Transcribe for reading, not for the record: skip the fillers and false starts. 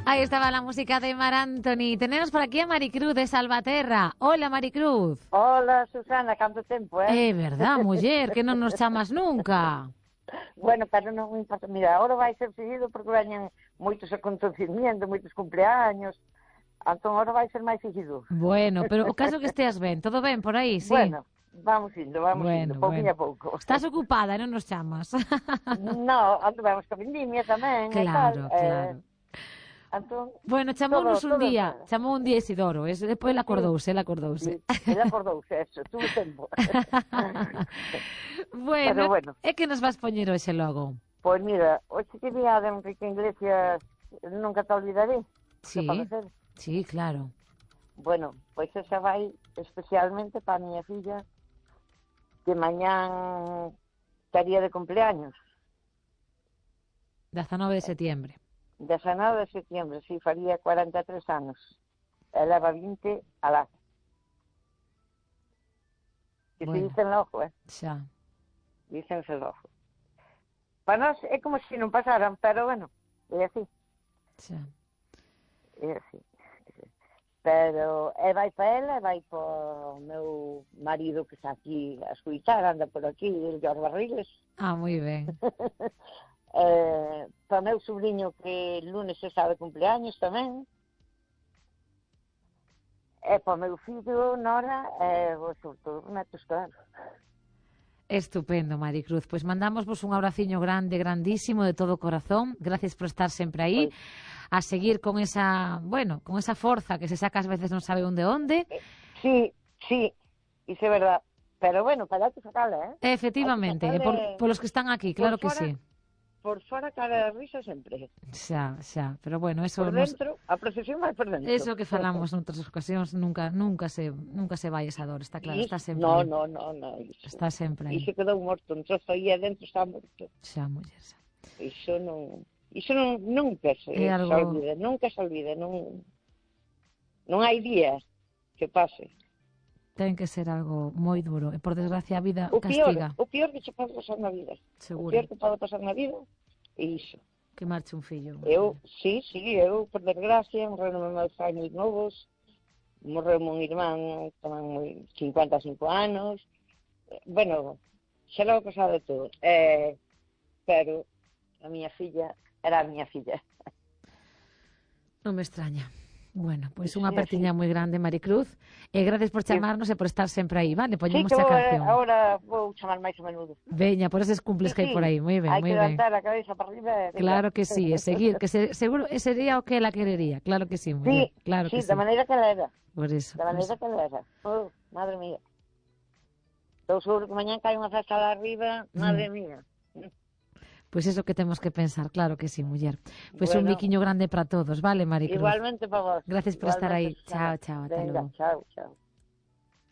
Ahí estaba la música de Mar Anthony. Tenemos por aquí a Maricruz de Salvaterra. Hola, Maricruz. Hola, Susana, canto tempo, Verdad, muller, que non nos chamas nunca. Bueno, pero non me importa. Mira, ahora vai ser seguido porque veñen moitos acontecimientos, moitos cumpleaños. Entón, ahora vai ser máis seguido. Bueno, pero o caso que esteas ben, todo ben por aí, sí? Bueno, vamos indo, pouquinho a pouco. Estás ocupada, non nos chamas? No, vamos con vendimia tamén, claro, e tal. Claro. Entón, bueno, chamounos un día, chamou un día Isidoro, despois ele acordouse. Sí, ele acordouse, eso, tuvo tempo. bueno, é que nos vas poñer hoxe logo? Pois mira, hoxe que día de Enrique Iglesias, nunca te olvidaré. Sí, claro. Bueno, pois esa vai especialmente para a miña filla, que mañán estaría de cumpleaños. 19 de setembro. 19 de setembro, sí, faría 43 anos. Ela leva 20 alá. Que se dicen logo, Xa. Dícense logo. Para nós é como se non pasaran, pero bueno, é así. Xa. É así. Pero vai para ela, vai para o meu marido que está aquí a escuitar, anda por aquí, el Jorge Barriles. Ah, moi ben. Para o meu sobrinho que lunes está de cumpleaños tamén. E para o meu filho, Nora, sobre todo, netos, claro. Estupendo, Maricruz. Pois mandamos-vos un abraciño grande, grandísimo, de todo o corazón. Gracias por estar sempre aí. A seguir con esa, bueno, con esa forza que se saca ás veces non sabe onde. Sí, iso é verdad. Pero bueno, para que sacala, Efectivamente, por los que están aquí, claro que sí. Por fora cara de risa sempre. Xa, pero bueno, eso por dentro, a procesión vai por dentro. Eso que falamos noutras ocasións nunca se vai esa dor, está claro, está sempre. No. Está sempre aí. Iso quedou morto, un trozo aí adentro está morto. Xa, muller, xa. Iso nunca se olvida, non hai día que pase. Ten que ser algo moi duro e por desgracia a vida castiga. O peor que che pode pasar na vida. Seguro. O peor que pode pasar na vida é iso. Que marche un fillo. Eu, por desgracia, morreron meus pais moi novos, morreu un irmán tamén 55 anos. Bueno, xa logo pasado de todo. Pero a miña filla era a miña filla. Non me extraña. Bueno, pois unha apertiña moi grande, Maricruz, e gracias por chamarnos e por estar sempre aí, vale? Poñemos a canción. Agora vou chamar máis a menudo. Veña, por eses cumples que hai por aí, moi ben, moi ben. Hai que levantar a cabeza para arriba. Claro que sí, e seguir, que seguro sería o que ela querería, claro que sí, muller, claro que sí. Da maneira que ela era. Por eso. Da maneira que ela era. Madre mía. Estou seguro que mañán cae unha festa lá arriba, madre mía. Pois eso que temos que pensar, claro que sí, muller. Pois un biquiño grande para todos, vale, Maricruz? Igualmente para vos. Gracias por estar aí. Chao, ata logo. Chao.